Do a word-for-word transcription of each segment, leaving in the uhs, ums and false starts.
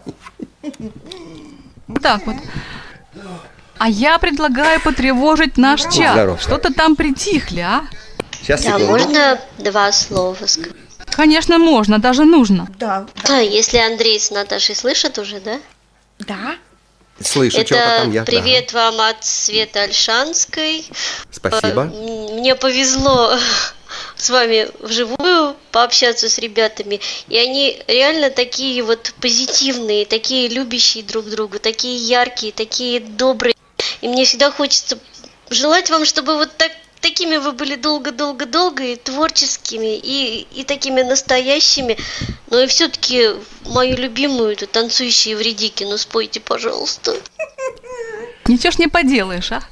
Так вот. А я предлагаю потревожить наш чат. Что-то там притихли, а? Сейчас, да, секунду. можно два слова сказать? Конечно, можно, даже нужно. Да. Да, если Андрей с Наташей слышат уже, да? Да. Слышу, Это что-то там я. привет да. вам от Светы Ольшанской. Спасибо. Мне повезло с вами вживую пообщаться с ребятами. И они реально такие вот позитивные, такие любящие друг друга, такие яркие, такие добрые. И мне всегда хочется желать вам, чтобы вот так, такими вы были долго-долго-долго и творческими, и, и такими настоящими. Но и все-таки мою любимую, эту танцующую Евредикину, спойте, пожалуйста. Ничего ж не поделаешь, а?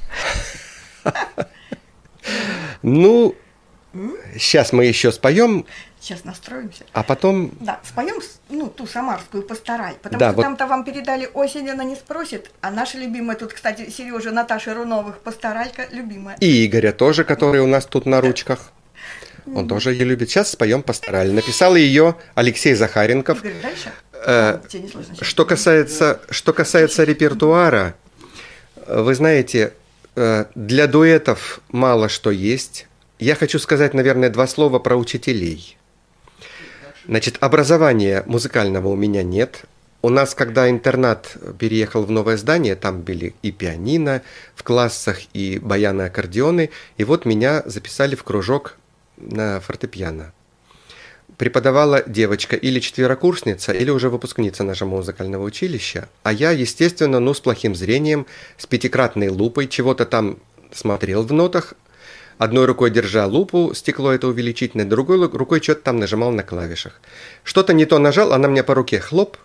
Ну, сейчас мы еще споем. Сейчас настроимся. А потом... Да, споем ну, ту самарскую «Постарай», потому да, что вот... там-то вам передали «Осень она не спросит», а наша любимая, тут, кстати, Сережа Наташи Руновых «Постарайка» любимая. И Игоря тоже, который у нас тут на ручках. Он mm-hmm. тоже ее любит. Сейчас споем «Постарай». Написал ее Алексей Захаренков. Игорь, дальше? Э, что касается, что касается репертуара, вы знаете, для дуэтов мало что есть. Я хочу сказать, наверное, два слова про учителей. Значит, образования музыкального у меня нет. У нас, когда интернат переехал в новое здание, там были и пианино в классах, и баяны, аккордеоны. И вот меня записали в кружок на фортепиано. Преподавала девочка или четверокурсница, или уже выпускница нашего музыкального училища. А я, естественно, ну, с плохим зрением, с пятикратной лупой, чего-то там смотрел в нотах. Одной рукой держа лупу, стекло это увеличительное, другой рукой что-то там нажимал на клавишах. Что-то не то нажал, она мне по руке хлоп.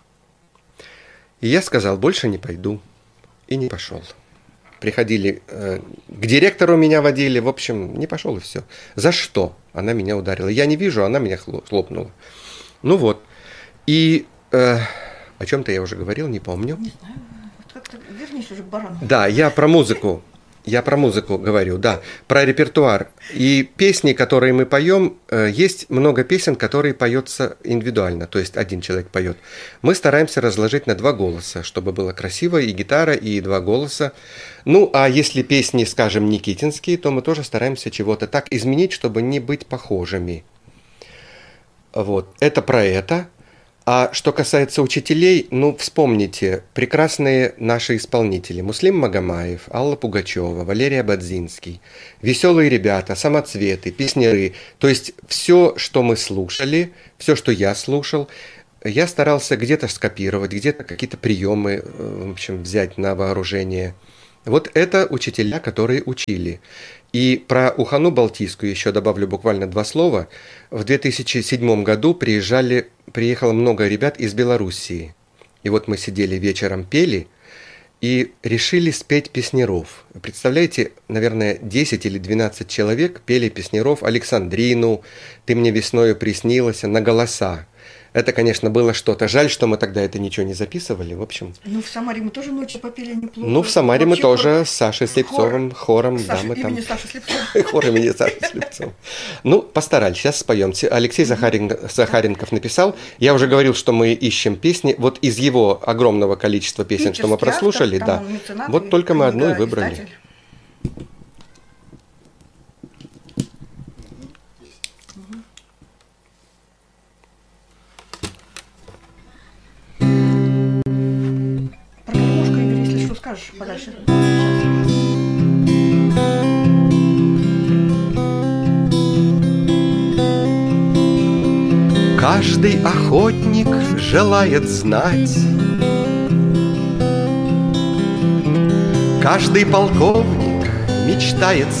И я сказал, больше не пойду. И не пошел. Приходили, э, к директору меня водили, в общем, не пошел и все. За что она меня ударила? Я не вижу, она меня хлопнула. Ну вот. И э, о чем-то я уже говорил, не помню. Не знаю, вот как-то вернись уже к барану. Да, я про музыку. Я про музыку говорю, да, про репертуар. И песни, которые мы поем, есть много песен, которые поются индивидуально, то есть один человек поет. Мы стараемся разложить на два голоса, чтобы было красиво, и гитара, и два голоса. Ну, а если песни, скажем, никитинские, то мы тоже стараемся чего-то так изменить, чтобы не быть похожими. Вот, это про это. А что касается учителей, ну, вспомните, прекрасные наши исполнители. Муслим Магомаев, Алла Пугачева, Валерий Бадзинский, веселые ребята, самоцветы, песняры. То есть все, что мы слушали, все, что я слушал, я старался где-то скопировать, где-то какие-то приемы, в общем, взять на вооружение. Вот это учителя, которые учили. И про Ухану Балтийскую еще добавлю буквально два слова. В две тысячи седьмом году приезжали, приехало много ребят из Белоруссии. И вот мы сидели вечером, пели и решили спеть песняров. Представляете, наверное, десять или двенадцать человек пели песняров Александрину, «Ты мне весною приснилась» на голоса. Это, конечно, было что-то. Жаль, что мы тогда это ничего не записывали, в общем. Ну, в Самаре мы тоже ночью попели неплохо. Ну, в Самаре вообще мы тоже хор... с Сашей Слепцовым, хор... хором. Саша, да, мы имени там... Саши Слепцова. Хор имени Саши Слепцова. Ну, постарались, сейчас споем. Алексей Захарин... Захаренков написал. Я уже говорил, что мы ищем песни. Вот из его огромного количества песен, что мы прослушали, да. Вот только мы одну и выбрали. Скажешь подальше. Каждый охотник желает знать, каждый полковник мечтает